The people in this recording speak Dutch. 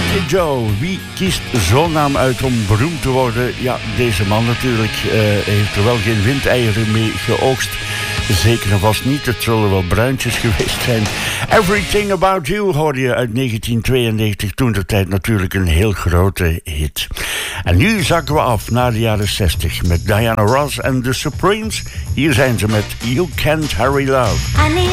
Joe, wie kiest zo'n naam uit om beroemd te worden? Ja, deze man natuurlijk heeft er wel geen windeieren mee geoogst. Zeker en vast niet, het zullen wel bruintjes geweest zijn. Everything About You hoorde je uit 1992, toen de tijd natuurlijk een heel grote hit. En nu zakken we af naar de jaren 60 met Diana Ross en The Supremes. Hier zijn ze met You Can't Hurry Love.